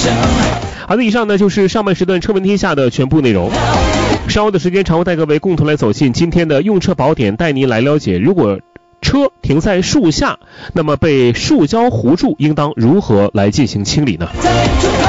好的，以上呢就是上半时段车闻天下的全部内容。稍后的时间，常会带各位共同来走进今天的用车宝典，带您来了解，如果车停在树下，那么被树胶糊住，应当如何来进行清理呢？